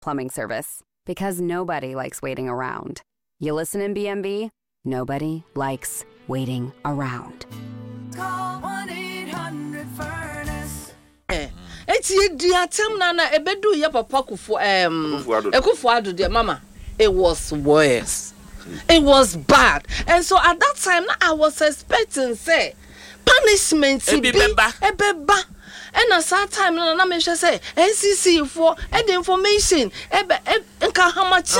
plumbing service. Because nobody likes waiting around. You listen in BMB, nobody likes waiting around. Call 1-800-FURNACE. It's your time, Nana. A bedu ya papa Ekufuado, dear mama. It was worse. It was bad. And so at that time, I was expecting, say, punishment to be a beba. And at that time, I may say, NCC for the information. How much,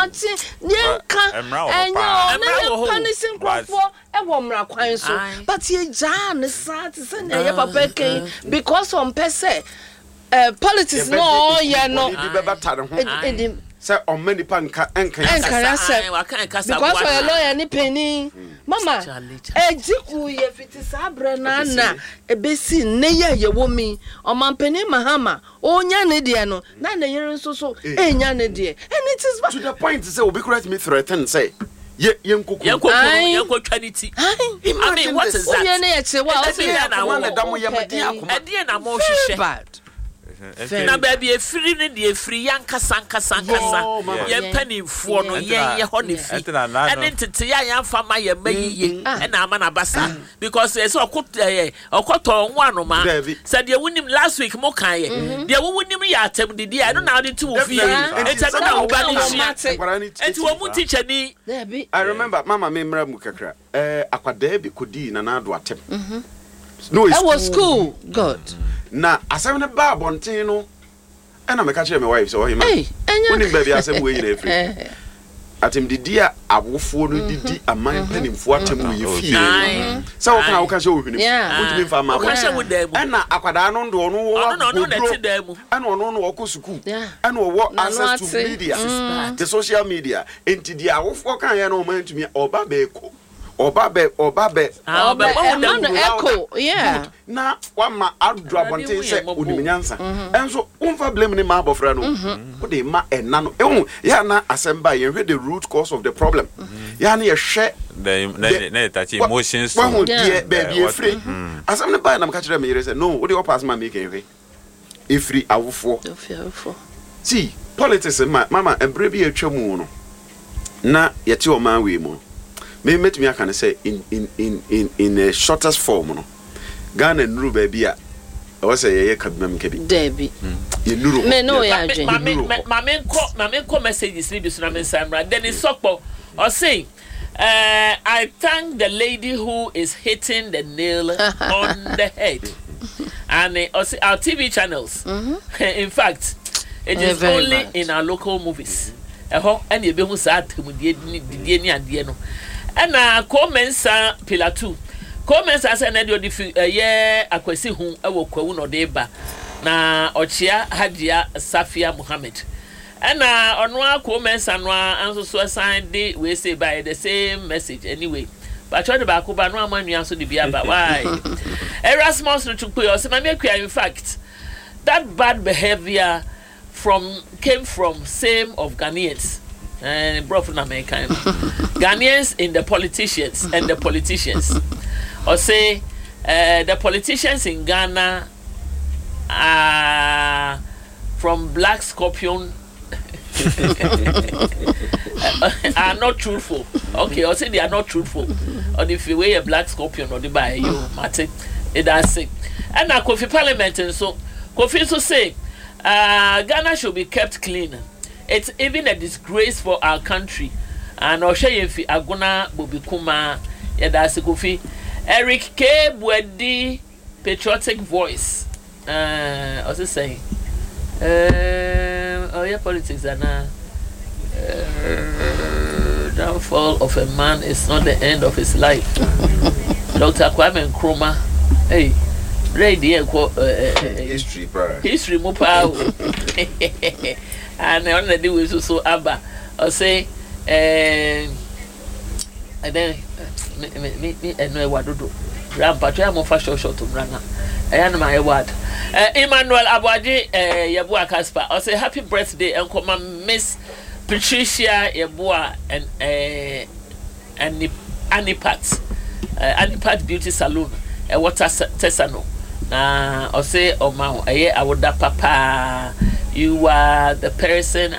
punishing for a woman. But ye Jan is sad to send a papa because on Pese, politics no, yeah, no. Say on many panka and because for a lawyer any penny mama ejiku ye fiti sabrenana e besi neya ye womi o man penny mahama o nya ne de no na na yere nso so e nya ne de and it is to the point say obi correct me threaten say yenkoku twanity I mean what is that ye na ye che wa o say na one dam ye mede akoma e de na mo hwehwe na baby e free ne de free yanka sanka ye penifo no ye ho ne fi ene tete ya fama ye mayiye e na ama na basa because e so okoto nwanu ma said ye wunim last week mo kan ye de wunim ya atem didi I don't know how to wo fi e tell na wo ba ni hia enti wo mu teacher ni I remember mama me mra mu kakra akwada bi kodi na na do atem no it was school good na asem ne ba bonten no e na me ka kire me wife so him woni baby asem we yin afri atem didi a awofo no didi aman panimfo atem we fie so wo kan wo ka se wo hwini wonti me fa ma wo ka se wo da mu e na akwada no ndo no wo no na ti da mu e no no wo ko school e no wo access to media the social media enti di awofo kan ye no man tumi oba be ko Oba be echo yeah na wama adra bonten se oniminyansa enso umfa blame ni ma abofra no wo de ma enna no ehun ya na asemba ye hwe the root cause of the problem ya na ye hwe the touch emotions wo de baby efri asem ne ba na mka kire me yere se no wo de pass ma make ehwe efri awofo see politics mama embre bi atwa mu no na ye ti o man we mu me met me can say in a shortest form no Ghana nuru baby a o say ye kabimam kebi Debbie ye nuru me no ya dwen mame ko messages ni bi so na me samra then is sokpo or say I thank the lady who is hitting the nail on the head and our TV channels in fact it is only in our local movies and you be hu sa atemudie ni ade no and Comensa Pillar 2. Comensa said, "Nedio ye akwesi hu ewo kwawu no de ba na ochia Hadia Safia Muhammad." And onwa Comensa no anso so assign de we say by the same message anyway. But try the back over no amanu anso de bia ba why. Erasmus no chukwu o se ma me in fact that bad behavior came from same of Ghanaians. And brought from America. Ghanaians in the politicians and the politicians. Or say the politicians in Ghana are from Black Scorpion are not truthful. Okay, or say they are not truthful. Or if you wear a Black Scorpion or the buy you Martin, it does say. And now Kofi Parliament and so Kofi so say Ghana should be kept clean. It's even a disgrace for our country. And Oshayefi Aguna Bobikuma Yadasi Kofi Eric K. Bwedi patriotic voice. What's it saying? Yeah, politics and downfall of a man is not the end of his life. Dr. Kwame Nkrumah. Hey, radio history, bro. History, Mupao. And on the day we so Abba, I say, and then me and no what to do. Rampatria mo fashion short to run. I am my word. Emmanuel Abwaji, Yabua Kaspa. I say happy birthday, Uncle Miss Patricia Yabua and Anipat. Anipat Beauty Salon. Water Tessano. I say, oh, ma, I would papa. You are the person